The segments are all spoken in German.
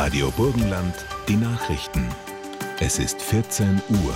Radio Burgenland, die Nachrichten. Es ist 14 Uhr.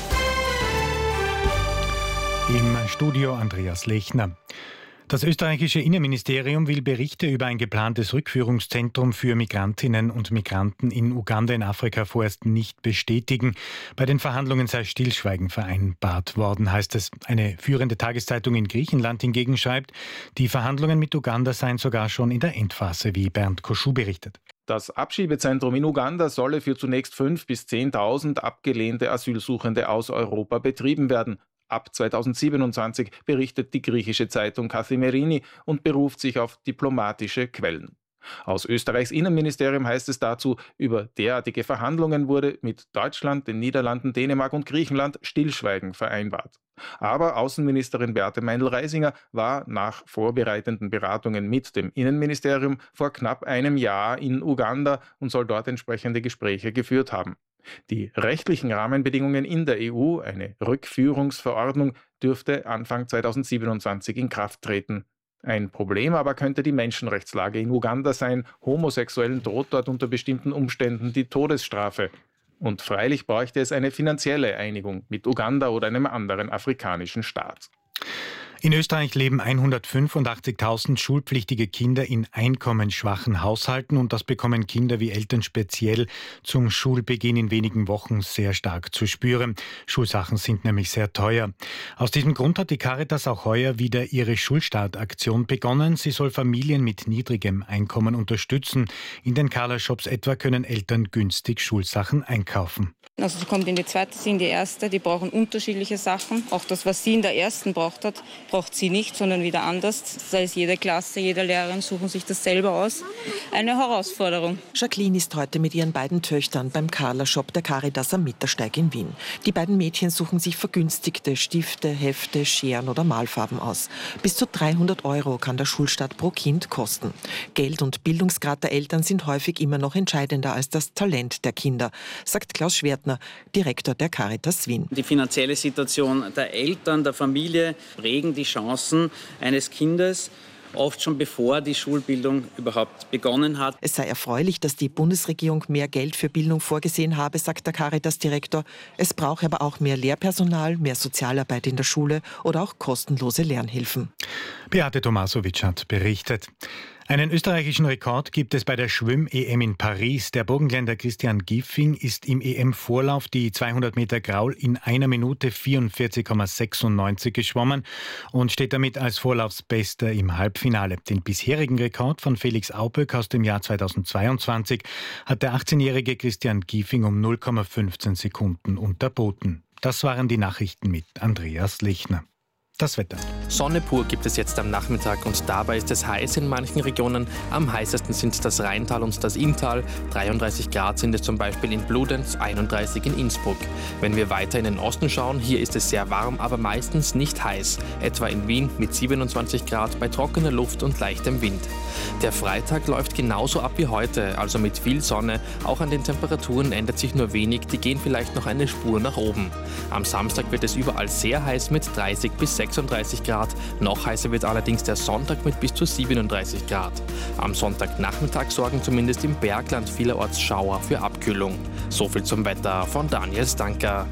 Im Studio Andreas Lechner. Das österreichische Innenministerium will Berichte über ein geplantes Rückführungszentrum für Migrantinnen und Migranten in Uganda in Afrika vorerst nicht bestätigen. Bei den Verhandlungen sei Stillschweigen vereinbart worden, heißt es. Eine führende Tageszeitung in Griechenland hingegen schreibt, die Verhandlungen mit Uganda seien sogar schon in der Endphase, wie Bernd Koschuh berichtet. Das Abschiebezentrum in Uganda solle für zunächst 5.000 bis 10.000 abgelehnte Asylsuchende aus Europa betrieben werden. Ab 2027 berichtet die griechische Zeitung Kathimerini und beruft sich auf diplomatische Quellen. Aus Österreichs Innenministerium heißt es dazu, über derartige Verhandlungen wurde mit Deutschland, den Niederlanden, Dänemark und Griechenland Stillschweigen vereinbart. Aber Außenministerin Beate Meindl-Reisinger war nach vorbereitenden Beratungen mit dem Innenministerium vor knapp einem Jahr in Uganda und soll dort entsprechende Gespräche geführt haben. Die rechtlichen Rahmenbedingungen in der EU, eine Rückführungsverordnung, dürfte Anfang 2027 in Kraft treten. Ein Problem aber könnte die Menschenrechtslage in Uganda sein. Homosexuellen droht dort unter bestimmten Umständen die Todesstrafe. Und freilich bräuchte es eine finanzielle Einigung mit Uganda oder einem anderen afrikanischen Staat. In Österreich leben 185.000 schulpflichtige Kinder in einkommensschwachen Haushalten und das bekommen Kinder wie Eltern speziell zum Schulbeginn in wenigen Wochen sehr stark zu spüren. Schulsachen sind nämlich sehr teuer. Aus diesem Grund hat die Caritas auch heuer wieder ihre Schulstartaktion begonnen. Sie soll Familien mit niedrigem Einkommen unterstützen. In den Carla-Shops etwa können Eltern günstig Schulsachen einkaufen. Also sie kommt in die zweite, sie in die erste, die brauchen unterschiedliche Sachen. Auch das, was sie in der ersten braucht hat, braucht sie nicht, sondern wieder anders. Das heißt, jede Klasse, jede Lehrerin suchen sich das selber aus. Eine Herausforderung. Jacqueline ist heute mit ihren beiden Töchtern beim Carla-Shop der Caritas am Mittersteig in Wien. Die beiden Mädchen suchen sich vergünstigte Stifte, Hefte, Scheren oder Malfarben aus. Bis zu 300 € kann der Schulstart pro Kind kosten. Geld und Bildungsgrad der Eltern sind häufig immer noch entscheidender als das Talent der Kinder, sagt Klaus Schwertner, Direktor der Caritas Wien. Die finanzielle Situation der Eltern, der Familie prägen die Chancen eines Kindes, oft schon bevor die Schulbildung überhaupt begonnen hat. Es sei erfreulich, dass die Bundesregierung mehr Geld für Bildung vorgesehen habe, sagt der Caritas-Direktor. Es brauche aber auch mehr Lehrpersonal, mehr Sozialarbeit in der Schule oder auch kostenlose Lernhilfen. Beate Tomasovic hat berichtet. Einen österreichischen Rekord gibt es bei der Schwimm-EM in Paris. Der Burgenländer Christian Giffing ist im EM-Vorlauf die 200 Meter Graul in 1 Minute 44,96 geschwommen und steht damit als Vorlaufsbester im Halbfinale. Den bisherigen Rekord von Felix Auböck aus dem Jahr 2022 hat der 18-jährige Christian Giffing um 0,15 Sekunden unterboten. Das waren die Nachrichten mit Andreas Lechner. Das Wetter. Sonne pur gibt es jetzt am Nachmittag und dabei ist es heiß in manchen Regionen. Am heißesten sind das Rheintal und das Inntal. 33 Grad sind es zum Beispiel in Bludenz, 31 in Innsbruck. Wenn wir weiter in den Osten schauen, hier ist es sehr warm, aber meistens nicht heiß. Etwa in Wien mit 27 Grad bei trockener Luft und leichtem Wind. Der Freitag läuft genauso ab wie heute, also mit viel Sonne. Auch an den Temperaturen ändert sich nur wenig, die gehen vielleicht noch eine Spur nach oben. Am Samstag wird es überall sehr heiß mit 30 bis 36 Grad. Noch heißer wird allerdings der Sonntag mit bis zu 37 Grad. Am Sonntagnachmittag sorgen zumindest im Bergland vielerorts Schauer für Abkühlung. So viel zum Wetter von Daniel Stanker.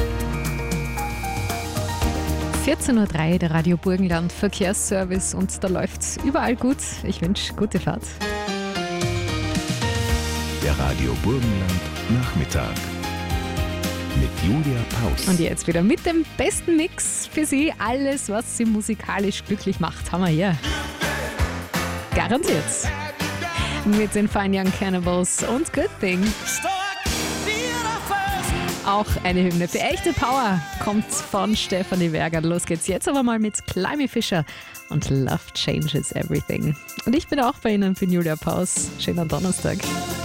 14.03 Uhr, der Radio Burgenland Verkehrsservice und da läuft's überall gut. Ich wünsche gute Fahrt. Der Radio Burgenland Nachmittag mit Julia Paus. Und jetzt wieder mit dem besten Mix für Sie. Alles, was Sie musikalisch glücklich macht, haben wir hier. Garantiert. Mit den Fine Young Cannibals und Good Thing. Auch eine Hymne für echte Power kommt von Stefanie Berger. Los geht's jetzt aber mal mit Climby Fisher und Love Changes Everything. Und ich bin auch bei Ihnen für Julia Paus. Schönen Donnerstag.